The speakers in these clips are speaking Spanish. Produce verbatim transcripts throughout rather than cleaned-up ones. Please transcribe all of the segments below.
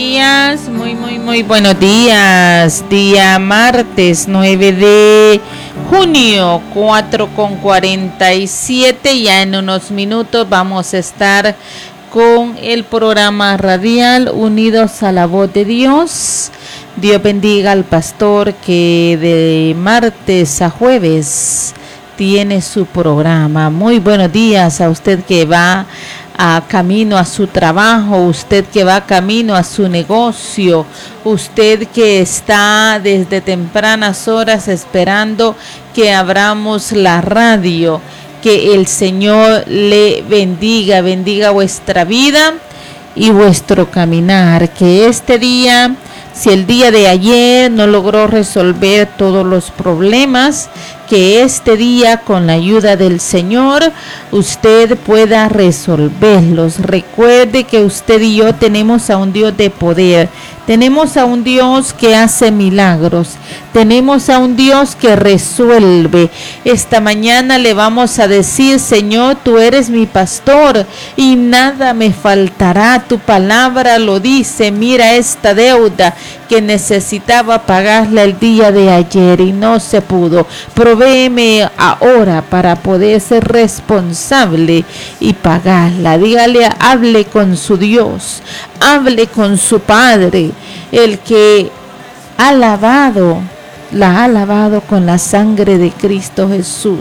días, muy, muy, muy buenos días. Día martes nueve de junio, cuatro con cuarenta y siete. Ya en unos minutos vamos a estar con el programa radial Unidos a la Voz de Dios. Dios bendiga al pastor que de martes a jueves tiene su programa. Muy buenos días a usted que va a camino a su trabajo, usted que va camino a su negocio, usted que está desde tempranas horas esperando que abramos la radio. Que el Señor le bendiga, bendiga vuestra vida y vuestro caminar. Que este día, si el día de ayer no logró resolver todos los problemas, que este día con la ayuda del Señor usted pueda resolverlos. Recuerde que usted y yo tenemos a un Dios de poder, tenemos a un Dios que hace milagros, tenemos a un Dios que resuelve. Esta mañana le vamos a decir: Señor, tú eres mi pastor y nada me faltará. Tu palabra lo dice. Mira esta deuda que necesitaba pagarla el día de ayer y no se pudo. Provéeme ahora para poder ser responsable y pagarla. Dígale, hable con su Dios, hable con su Padre, el que ha lavado, la ha lavado con la sangre de Cristo Jesús.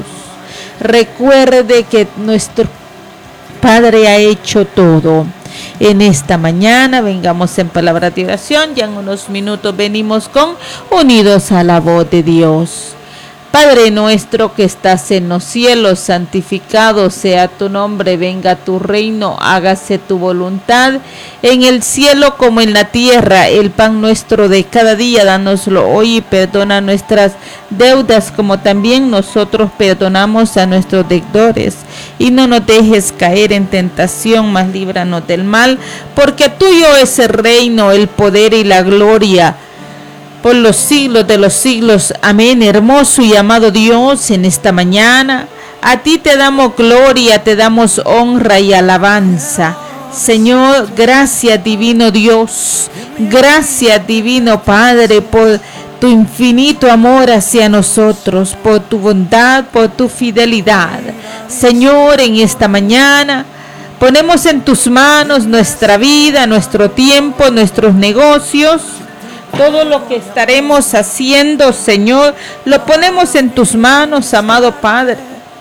Recuerde que nuestro Padre ha hecho todo. En esta mañana vengamos en palabra de oración. Ya en unos minutos venimos con Unidos a la Voz de Dios. Padre nuestro que estás en los cielos, santificado sea tu nombre, venga tu reino, hágase tu voluntad en el cielo como en la tierra. El pan nuestro de cada día, dánoslo hoy y perdona nuestras deudas como también nosotros perdonamos a nuestros deudores. Y no nos dejes caer en tentación, mas líbranos del mal, porque tuyo es el reino, el poder y la gloria por los siglos de los siglos. Amén. Hermoso y amado Dios, en esta mañana a ti te damos gloria, te damos honra y alabanza. Señor, gracias divino Dios, gracias divino Padre por tu infinito amor hacia nosotros, por tu bondad, por tu fidelidad. Señor, en esta mañana ponemos en tus manos nuestra vida, nuestro tiempo, nuestros negocios. Todo lo que estaremos haciendo, Señor, lo ponemos en tus manos, amado Padre.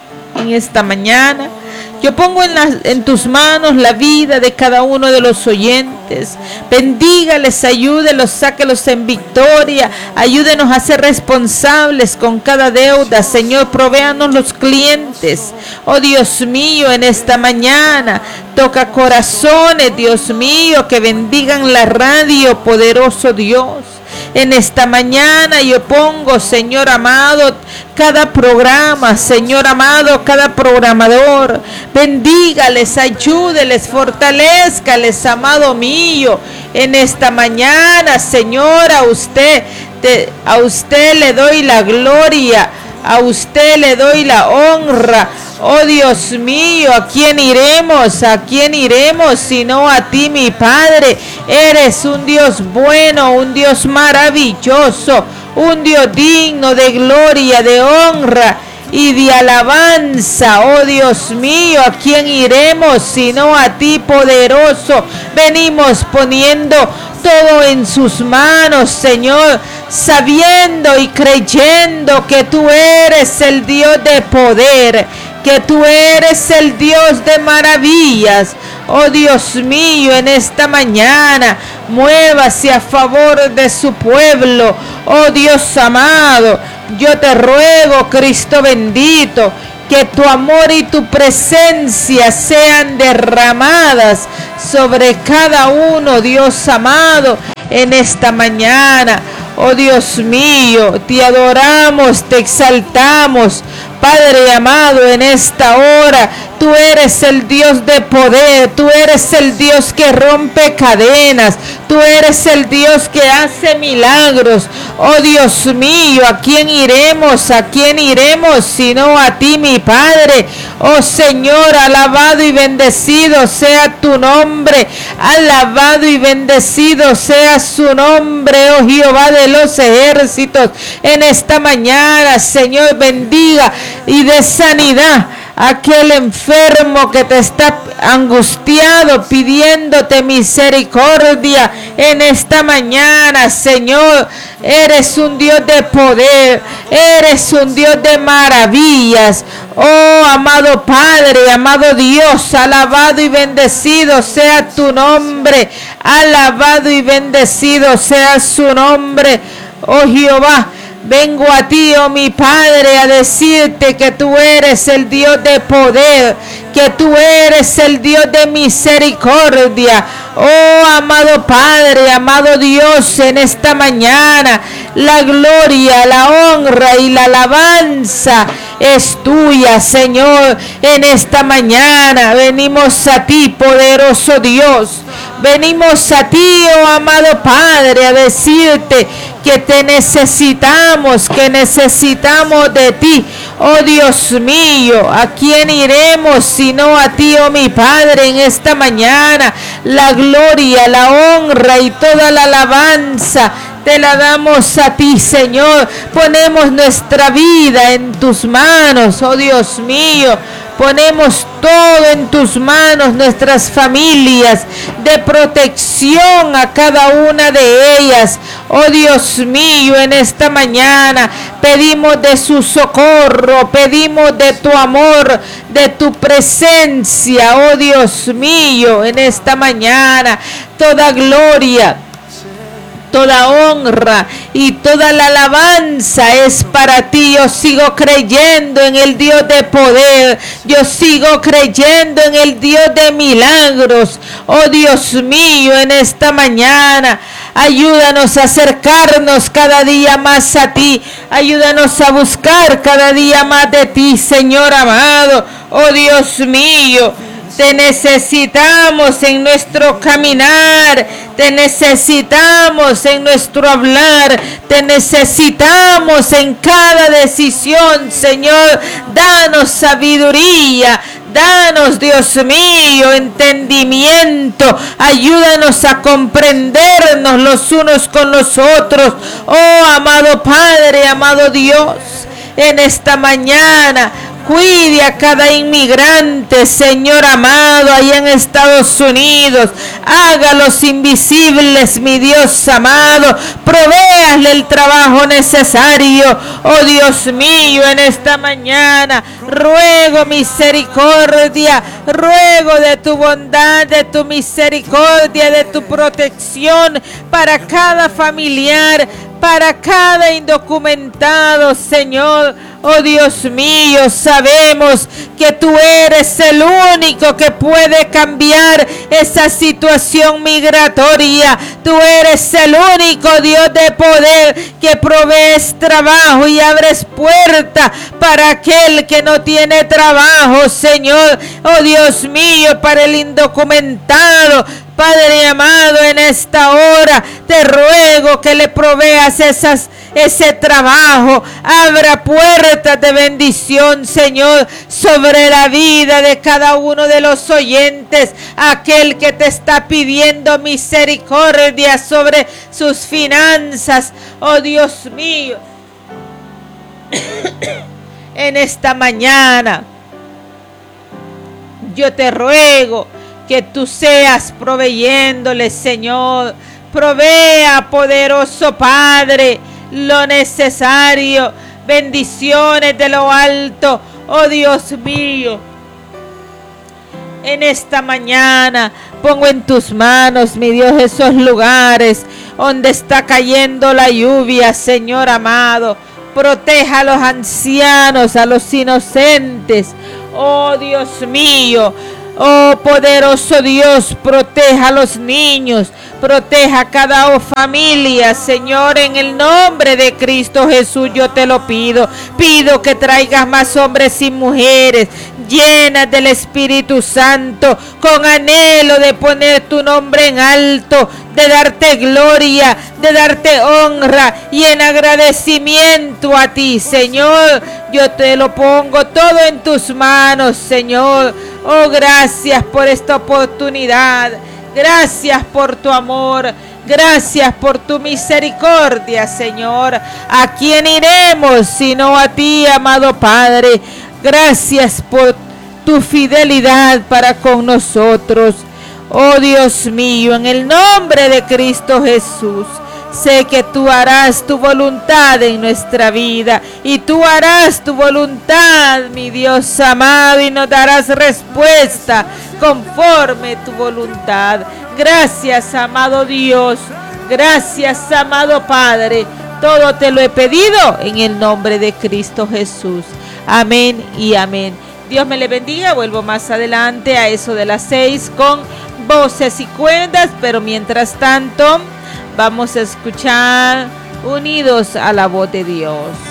En esta mañana yo pongo en, las, en tus manos la vida de cada uno de los oyentes. Bendígales, ayúdelos, sáquelos en victoria. Ayúdenos a ser responsables con cada deuda. Señor, provéanos los clientes. Oh Dios mío, en esta mañana toca corazones, Dios mío, que bendigan la radio, poderoso Dios. En esta mañana yo pongo, Señor amado, cada programa, Señor amado, cada programador. Bendígales, ayúdeles, fortalezcales, amado mío. En esta mañana, Señor, a usted, te, a usted le doy la gloria, a usted le doy la honra. Oh Dios mío, ¿a quién iremos? ¿A quién iremos? Sino a ti, mi Padre. Eres un Dios bueno, un Dios maravilloso, un Dios digno de gloria, de honra y de alabanza. Oh Dios mío, ¿a quién iremos? Sino a ti, poderoso. Venimos poniendo todo en sus manos, Señor, sabiendo y creyendo que tú eres el Dios de poder, que tú eres el Dios de maravillas. Oh Dios mío, en esta mañana muévase a favor de su pueblo. Oh Dios amado, yo te ruego, Cristo bendito, que tu amor y tu presencia sean derramadas sobre cada uno, Dios amado, en esta mañana. Oh Dios mío, te adoramos, te exaltamos, Padre amado, en esta hora, tú eres el Dios de poder, tú eres el Dios que rompe cadenas, tú eres el Dios que hace milagros. Oh Dios mío, ¿a quién iremos? ¿A quién iremos sino a ti, mi Padre? Oh Señor, alabado y bendecido sea tu nombre, alabado y bendecido sea su nombre, oh Jehová de los ejércitos. En esta mañana, Señor, bendiga y dé sanidad a aquel enfermo que te está angustiado, pidiéndote misericordia en esta mañana, Señor. Eres un Dios de poder, eres un Dios de maravillas. Oh, amado Padre, amado Dios, alabado y bendecido sea tu nombre, alabado y bendecido sea su nombre, oh Jehová. Vengo a ti, oh mi Padre, a decirte que tú eres el Dios de poder, que tú eres el Dios de misericordia. Oh, amado Padre, amado Dios, en esta mañana la gloria, la honra y la alabanza es tuya, Señor. En esta mañana venimos a ti, poderoso Dios. Venimos a ti, oh amado Padre, a decirte que te necesitamos, que necesitamos de ti. Oh Dios mío, ¿a quién iremos sino a ti, oh mi Padre? En esta mañana la gloria, la honra y toda la alabanza te la damos a ti, Señor. Ponemos nuestra vida en tus manos, oh Dios mío. Ponemos todo en tus manos, nuestras familias, de protección a cada una de ellas. Oh Dios mío, en esta mañana pedimos de su socorro, pedimos de tu amor, de tu presencia. Oh Dios mío, en esta mañana toda gloria, toda honra y toda la alabanza es para ti. Yo sigo creyendo en el Dios de poder. Yo sigo creyendo en el Dios de milagros. Oh Dios mío, en esta mañana ayúdanos a acercarnos cada día más a ti. Ayúdanos a buscar cada día más de ti, Señor amado. Oh Dios mío, te necesitamos en nuestro caminar, te necesitamos en nuestro hablar, te necesitamos en cada decisión, Señor. Danos sabiduría, danos, Dios mío, entendimiento. Ayúdanos a comprendernos los unos con los otros. Oh, amado Padre, amado Dios, en esta mañana cuide a cada inmigrante, Señor amado, allá en Estados Unidos. Hágalos invisibles, mi Dios amado. Provéale el trabajo necesario. Oh Dios mío, en esta mañana ruego misericordia. Ruego de tu bondad, de tu misericordia, de tu protección para cada familiar, para cada indocumentado, Señor. Oh Dios mío, sabemos que tú eres el único que puede cambiar esa situación migratoria. Tú eres el único Dios de poder que provees trabajo y abres puerta para aquel que no tiene trabajo, Señor. Oh Dios mío, para el indocumentado. Padre amado, en esta hora te ruego que le proveas esas, ese trabajo. Abra puertas de bendición, Señor, sobre la vida de cada uno de los oyentes. Aquel que te está pidiendo misericordia sobre sus finanzas. Oh Dios mío, en esta mañana yo te ruego que tú seas proveyéndole, Señor. Provea, poderoso Padre, lo necesario. Bendiciones de lo alto, oh Dios mío. En esta mañana pongo en tus manos, mi Dios, esos lugares donde está cayendo la lluvia, Señor amado. Proteja a los ancianos, a los inocentes, oh Dios mío. Oh poderoso Dios, proteja a los niños, Proteja a cada oh, familia, Señor, en el nombre de Cristo Jesús yo te lo pido. Pido que traigas más hombres y mujeres llenas del Espíritu Santo, con anhelo de poner tu nombre en alto, de darte gloria, de darte honra y en agradecimiento a ti, Señor. Yo te lo pongo todo en tus manos, Señor. Oh, gracias por esta oportunidad. Gracias por tu amor. Gracias por tu misericordia, Señor. ¿A quién iremos sino a ti, amado Padre? Gracias por tu fidelidad para con nosotros. Oh Dios mío, en el nombre de Cristo Jesús, sé que tú harás tu voluntad en nuestra vida y tú harás tu voluntad, mi Dios amado, y nos darás respuesta conforme tu voluntad. Gracias, amado Dios. Gracias, amado Padre. Todo te lo he pedido en el nombre de Cristo Jesús. Amén y amén. Dios me le bendiga. Vuelvo más adelante a eso de las seis con voces y cuerdas, pero mientras tanto vamos a escuchar Unidos a la voz de Dios.